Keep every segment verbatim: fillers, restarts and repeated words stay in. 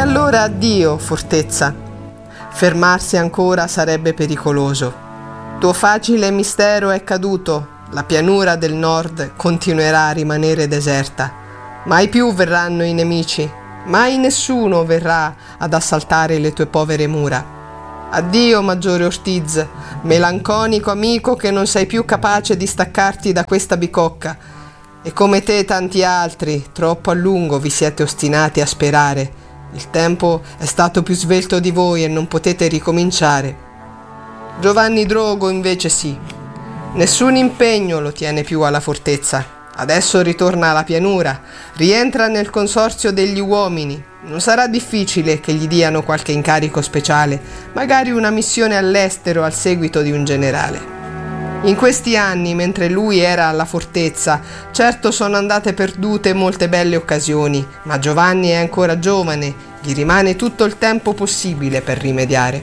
allora addio, fortezza. Fermarsi ancora sarebbe pericoloso. Tuo facile mistero è caduto, la pianura del nord continuerà a rimanere deserta. Mai più verranno i nemici, mai nessuno verrà ad assaltare le tue povere mura. Addio, maggiore Ortiz, melanconico amico che non sei più capace di staccarti da questa bicocca. E come te tanti altri, troppo a lungo vi siete ostinati a sperare. Il tempo è stato più svelto di voi e non potete ricominciare. Giovanni Drogo invece sì. Nessun impegno lo tiene più alla fortezza. Adesso ritorna alla pianura, rientra nel consorzio degli uomini. Non sarà difficile che gli diano qualche incarico speciale, magari una missione all'estero al seguito di un generale. In questi anni, mentre lui era alla fortezza, certo sono andate perdute molte belle occasioni, ma Giovanni è ancora giovane, gli rimane tutto il tempo possibile per rimediare.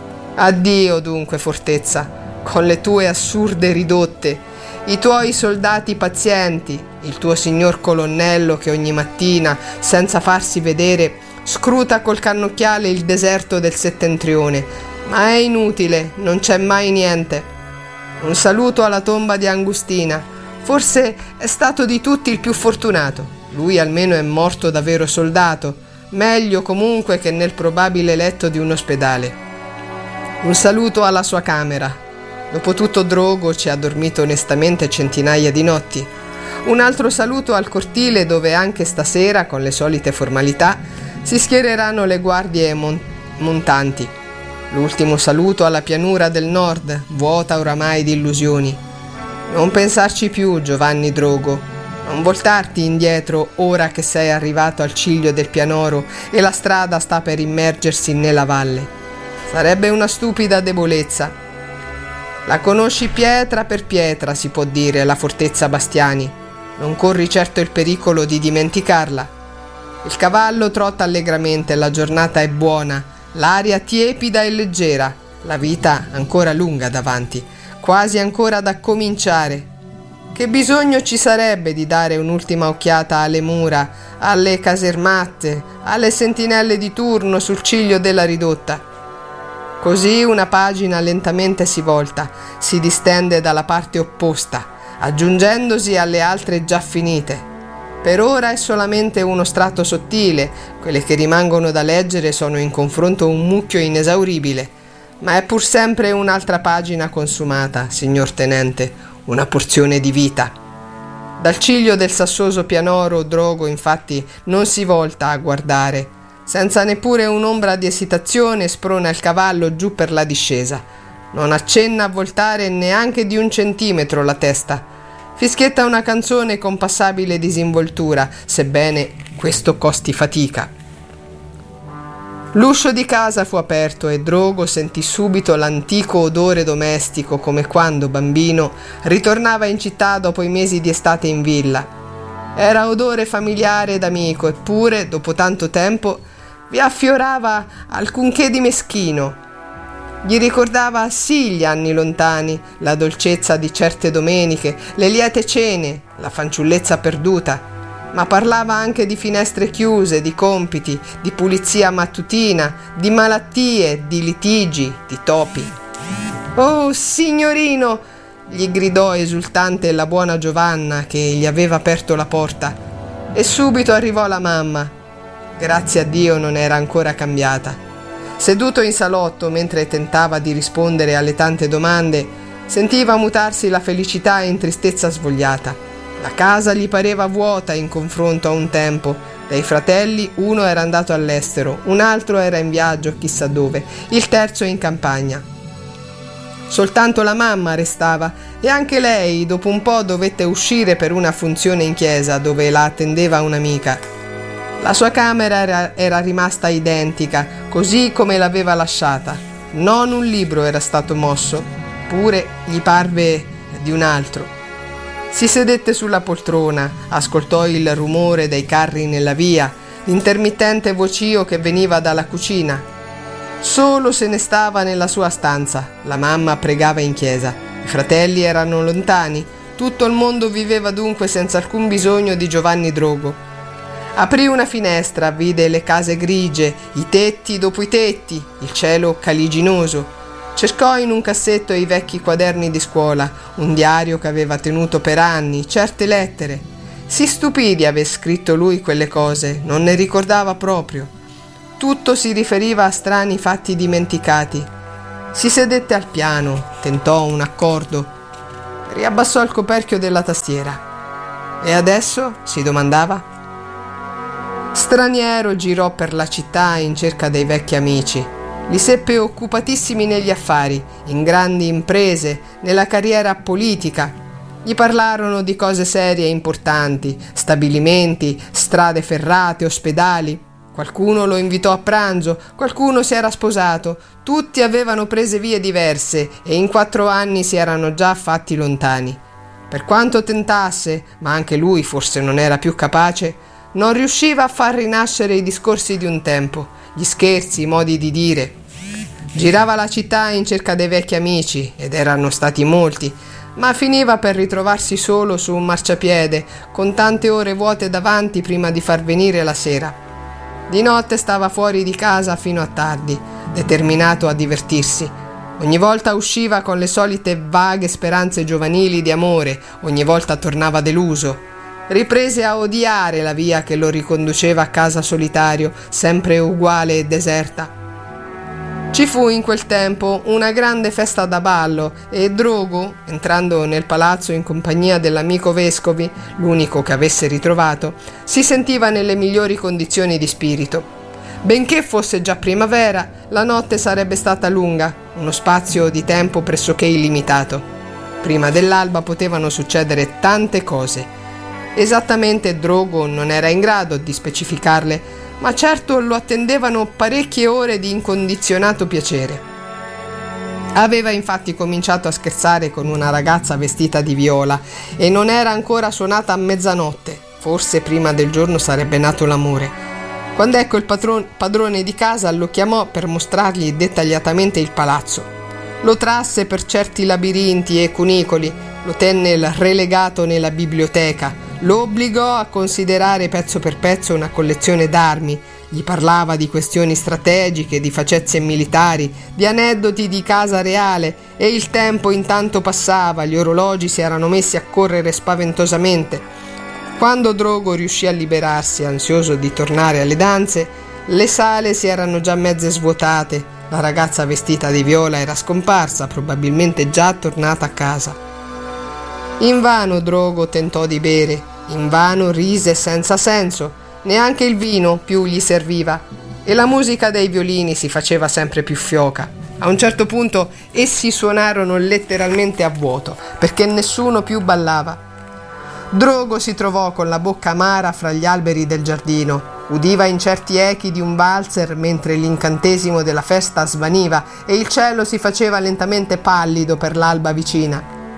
Addio dunque, fortezza, con le tue assurde ridotte, i tuoi soldati pazienti, il tuo signor colonnello che ogni mattina, senza farsi vedere, scruta col cannocchiale il deserto del settentrione, ma è inutile, non c'è mai niente. Un saluto alla tomba di Angustina, forse è stato di tutti il più fortunato, lui almeno è morto da vero soldato, meglio comunque che nel probabile letto di un ospedale. Un saluto alla sua camera. Dopotutto Drogo ci ha dormito onestamente centinaia di notti. Un altro saluto al cortile dove anche stasera, con le solite formalità, si schiereranno le guardie mon- montanti. L'ultimo saluto alla pianura del nord, vuota oramai di illusioni. Non pensarci più, Giovanni Drogo. Non voltarti indietro ora che sei arrivato al ciglio del pianoro e la strada sta per immergersi nella valle. Sarebbe una stupida debolezza. La conosci pietra per pietra, si può dire, la fortezza Bastiani. Non corri certo il pericolo di dimenticarla. Il cavallo trotta allegramente, la giornata è buona, l'aria tiepida e leggera, la vita ancora lunga davanti, quasi ancora da cominciare. Che bisogno ci sarebbe di dare un'ultima occhiata alle mura, alle casermatte, alle sentinelle di turno sul ciglio della ridotta? Così una pagina lentamente si volta, si distende dalla parte opposta, aggiungendosi alle altre già finite. Per ora è solamente uno strato sottile, quelle che rimangono da leggere sono in confronto un mucchio inesauribile, ma è pur sempre un'altra pagina consumata, signor tenente, una porzione di vita. Dal ciglio del sassoso pianoro Drogo infatti non si volta a guardare. Senza neppure un'ombra di esitazione sprona il cavallo giù per la discesa. Non accenna a voltare neanche di un centimetro la testa. Fischietta una canzone con passabile disinvoltura, sebbene questo costi fatica. L'uscio di casa fu aperto e Drogo sentì subito l'antico odore domestico come quando, bambino, ritornava in città dopo i mesi di estate in villa. Era odore familiare ed amico, eppure, dopo tanto tempo, vi affiorava alcunché di meschino. Gli ricordava sì gli anni lontani, la dolcezza di certe domeniche, le liete cene, la fanciullezza perduta, ma parlava anche di finestre chiuse, di compiti, di pulizia mattutina, di malattie, di litigi, di topi. «Oh, signorino!» gli gridò esultante la buona Giovanna che gli aveva aperto la porta. E subito arrivò la mamma. Grazie a Dio non era ancora cambiata. Seduto in salotto mentre tentava di rispondere alle tante domande, sentiva mutarsi la felicità in tristezza svogliata. La casa gli pareva vuota in confronto a un tempo. Dai fratelli uno era andato all'estero, un altro era in viaggio chissà dove, il terzo in campagna. Soltanto la mamma restava e anche lei dopo un po' dovette uscire per una funzione in chiesa dove la attendeva un'amica. La sua camera era, era rimasta identica, così come l'aveva lasciata. Non un libro era stato mosso, pure gli parve di un altro. Si sedette sulla poltrona, ascoltò il rumore dei carri nella via, l'intermittente vocio che veniva dalla cucina. Solo se ne stava nella sua stanza, la mamma pregava in chiesa, i fratelli erano lontani, tutto il mondo viveva dunque senza alcun bisogno di Giovanni Drogo. Aprì una finestra, vide le case grigie, i tetti dopo i tetti, il cielo caliginoso. Cercò in un cassetto i vecchi quaderni di scuola, un diario che aveva tenuto per anni, certe lettere. Si stupì di aver scritto lui quelle cose, non ne ricordava proprio. Tutto si riferiva a strani fatti dimenticati. Si sedette al piano, tentò un accordo, riabbassò il coperchio della tastiera. E adesso? Si domandava. Straniero girò per la città in cerca dei vecchi amici. Li seppe occupatissimi negli affari, in grandi imprese, nella carriera politica. Gli parlarono di cose serie e importanti, stabilimenti, strade ferrate, ospedali. Qualcuno lo invitò a pranzo, qualcuno si era sposato, tutti avevano prese vie diverse e in quattro anni si erano già fatti lontani. Per quanto tentasse, ma anche lui forse non era più capace, non riusciva a far rinascere i discorsi di un tempo, gli scherzi, i modi di dire. Girava la città in cerca dei vecchi amici, ed erano stati molti, ma finiva per ritrovarsi solo su un marciapiede, con tante ore vuote davanti prima di far venire la sera. Di notte stava fuori di casa fino a tardi, determinato a divertirsi. Ogni volta usciva con le solite vaghe speranze giovanili di amore, ogni volta tornava deluso. Riprese a odiare la via che lo riconduceva a casa solitario, sempre uguale e deserta. Ci fu in quel tempo una grande festa da ballo e Drogo, entrando nel palazzo in compagnia dell'amico vescovi, l'unico che avesse ritrovato, si sentiva nelle migliori condizioni di spirito. Benché fosse già primavera, la notte sarebbe stata lunga, uno spazio di tempo pressoché illimitato. Prima dell'alba potevano succedere tante cose. Esattamente Drogo non era in grado di specificarle, ma certo lo attendevano parecchie ore di incondizionato piacere. Aveva infatti cominciato a scherzare con una ragazza vestita di viola e non era ancora suonata a mezzanotte, forse prima del giorno sarebbe nato l'amore. Quando ecco il patron- padrone di casa lo chiamò per mostrargli dettagliatamente il palazzo. Lo trasse per certi labirinti e cunicoli, lo tenne relegato nella biblioteca, lo obbligò a considerare pezzo per pezzo una collezione d'armi, gli parlava di questioni strategiche, di facezie militari, di aneddoti di casa reale e il tempo intanto passava, gli orologi si erano messi a correre spaventosamente. Quando Drogo riuscì a liberarsi, ansioso di tornare alle danze, le sale si erano già mezze svuotate, la ragazza vestita di viola era scomparsa, probabilmente già tornata a casa. Invano Drogo tentò di bere, invano rise senza senso, neanche il vino più gli serviva e la musica dei violini si faceva sempre più fioca. A un certo punto essi suonarono letteralmente a vuoto, perché nessuno più ballava. Drogo si trovò con la bocca amara fra gli alberi del giardino, udiva incerti echi di un valzer mentre l'incantesimo della festa svaniva e il cielo si faceva lentamente pallido per l'alba vicina.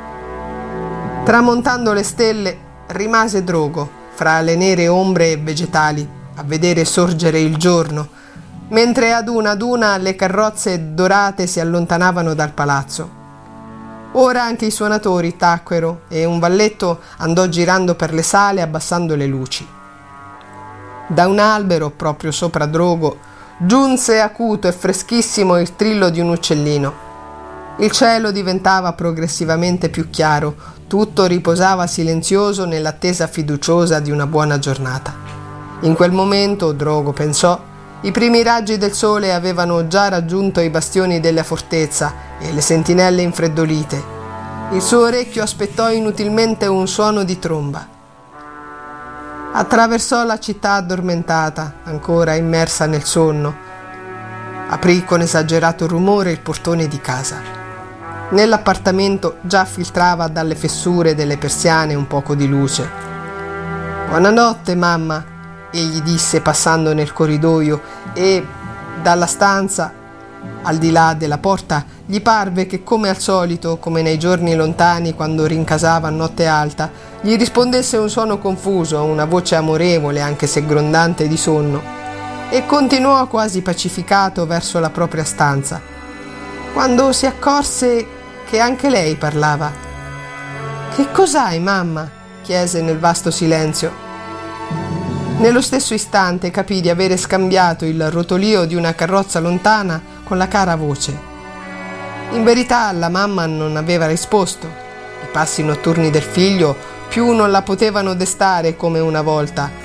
Tramontando le stelle, rimase Drogo, fra le nere ombre e vegetali, a vedere sorgere il giorno, mentre ad una ad una le carrozze dorate si allontanavano dal palazzo. Ora anche i suonatori tacquero e un valletto andò girando per le sale abbassando le luci. Da un albero, proprio sopra Drogo, giunse acuto e freschissimo il trillo di un uccellino. Il cielo diventava progressivamente più chiaro, tutto riposava silenzioso nell'attesa fiduciosa di una buona giornata. In quel momento, Drogo pensò, i primi raggi del sole avevano già raggiunto i bastioni della fortezza e le sentinelle infreddolite. Il suo orecchio aspettò inutilmente un suono di tromba. Attraversò la città addormentata, ancora immersa nel sonno. Aprì con esagerato rumore il portone di casa. Nell'appartamento già filtrava dalle fessure delle persiane un poco di luce. «Buonanotte, mamma», egli disse passando nel corridoio e, dalla stanza, al di là della porta, gli parve che come al solito, come nei giorni lontani quando rincasava a notte alta, gli rispondesse un suono confuso, una voce amorevole anche se grondante di sonno, e continuò quasi pacificato verso la propria stanza, quando si accorse che anche lei parlava. «Che cos'hai, mamma?» chiese nel vasto silenzio. Nello stesso istante capì di avere scambiato il rotolio di una carrozza lontana con la cara voce. In verità la mamma non aveva risposto. I passi notturni del figlio più non la potevano destare come una volta,